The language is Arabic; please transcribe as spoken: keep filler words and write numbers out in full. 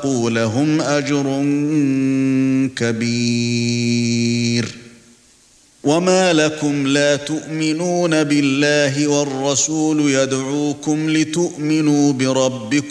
واتقوا لهم أجر كبير. وما لكم لا تؤمنون بالله والرسول يدعوكم لتؤمنوا بربكم